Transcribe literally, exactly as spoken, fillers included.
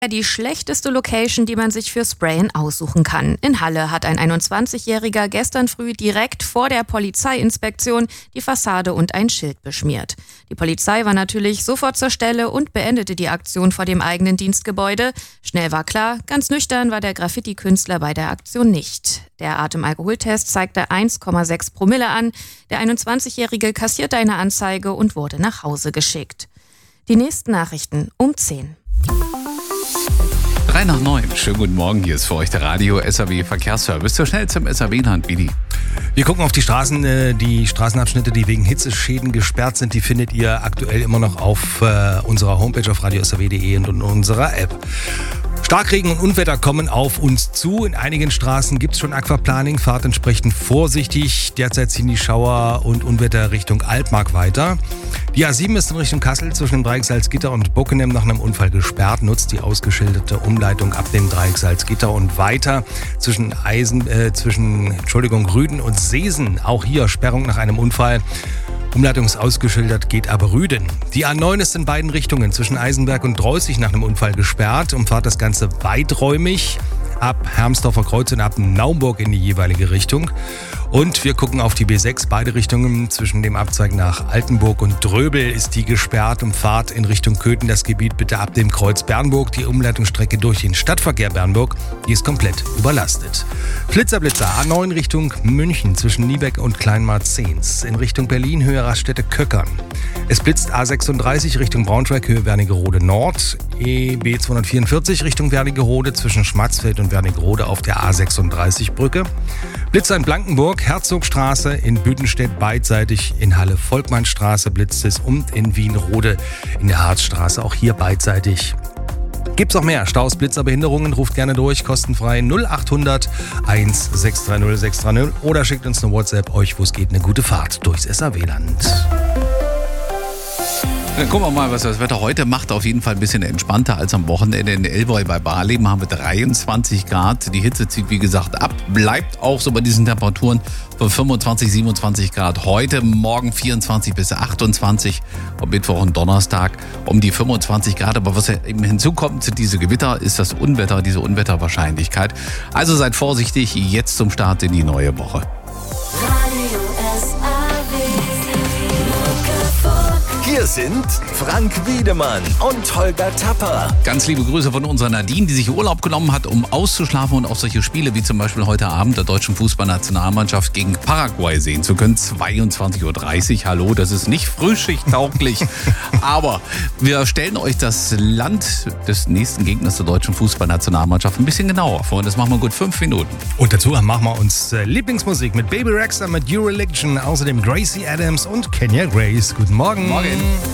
Die schlechteste Location, die man sich für Sprayen aussuchen kann. In Halle hat ein einundzwanzigjähriger gestern früh direkt vor der Polizeiinspektion die Fassade und ein Schild beschmiert. Die Polizei war natürlich sofort zur Stelle und beendete die Aktion vor dem eigenen Dienstgebäude. Schnell war klar, ganz nüchtern war der Graffiti-Künstler bei der Aktion nicht. Der Atemalkoholtest zeigte eins Komma sechs Promille an. Der einundzwanzigjährige kassierte eine Anzeige und wurde nach Hause geschickt. Die nächsten Nachrichten um zehn. Drei nach neun. Schönen guten Morgen. Hier ist für euch der Radio S A W Verkehrsservice. So schnell zum S A W-Land, Billy. Wir gucken auf die Straßen. Die Straßenabschnitte, die wegen Hitzeschäden gesperrt sind, die findet ihr aktuell immer noch auf unserer Homepage auf radio s a w punkt de und in unserer App. Starkregen und Unwetter kommen auf uns zu. In einigen Straßen gibt es schon Aquaplaning. Fahrt entsprechend vorsichtig. Derzeit ziehen die Schauer und Unwetter Richtung Altmark weiter. Die A sieben ist in Richtung Kassel zwischen dem Dreieck Salzgitter und Bockenem nach einem Unfall gesperrt. Nutzt die ausgeschilderte Umleitung ab dem Dreieck Salzgitter und weiter zwischen Eisen, äh, zwischen Entschuldigung, Rüden und Seesen. Auch hier Sperrung nach einem Unfall. Umleitung ist ausgeschildert, geht aber Rüden. Die A neun ist in beiden Richtungen zwischen Eisenberg und Dreußig nach einem Unfall gesperrt. Umfahrt das Ganze weiträumig ab Hermsdorfer Kreuz und ab Naumburg in die jeweilige Richtung. Und wir gucken auf die B sechs, beide Richtungen. Zwischen dem Abzweig nach Altenburg und Dröbel ist die gesperrt. Umfahrt in Richtung Köthen das Gebiet bitte ab dem Kreuz Bernburg. Die Umleitungsstrecke durch den Stadtverkehr Bernburg, die ist komplett überlastet. Flitzer, Blitzer, A neun Richtung München zwischen Niebeck und Kleinmarzens. In Richtung Berlin, Höhe Raststätte Köckern. Es blitzt A sechsunddreißig Richtung Braunschweig, Höhe Wernigerode Nord. E B zweihundertvierundvierzig Richtung Wernigerode zwischen Schmatzfeld und Wernigerode auf der A sechsunddreißig Brücke. Blitzer in Blankenburg, Herzogstraße, in Büdenstedt beidseitig, in Halle Volkmannstraße blitzt es und in Wienrode in der Harzstraße, auch hier beidseitig. Gibt's auch mehr Staus, Blitzer, Behinderungen, ruft gerne durch, kostenfrei null achthundert eins sechs drei null sechs drei null oder schickt uns eine WhatsApp, euch wo es geht, eine gute Fahrt durchs S A W-Land. Dann gucken wir mal, was das Wetter heute macht. Auf jeden Fall ein bisschen entspannter als am Wochenende. In Elboy bei Barleben haben wir dreiundzwanzig Grad. Die Hitze zieht, wie gesagt, ab. Bleibt auch so bei diesen Temperaturen von fünfundzwanzig, siebenundzwanzig Grad heute. Morgen vierundzwanzig bis achtundzwanzig. Am Mittwoch und Donnerstag um die fünfundzwanzig Grad. Aber was eben hinzukommt zu diese Gewitter, ist das Unwetter, diese Unwetterwahrscheinlichkeit. Also seid vorsichtig jetzt zum Start in die neue Woche. Hier sind Frank Wiedemann und Holger Tapper. Ganz liebe Grüße von unserer Nadine, die sich Urlaub genommen hat, um auszuschlafen und auch solche Spiele wie zum Beispiel heute Abend der deutschen Fußballnationalmannschaft gegen Paraguay sehen zu können. zweiundzwanzig Uhr dreißig, hallo, das ist nicht frühschichttauglich. Aber wir stellen euch das Land des nächsten Gegners der deutschen Fußballnationalmannschaft ein bisschen genauer vor. Und das machen wir gut fünf Minuten. Und dazu machen wir uns Lieblingsmusik mit Baby Rexha, mit Your Religion, außerdem Gracie Adams und Kenya Grace. Guten Morgen. Morgen.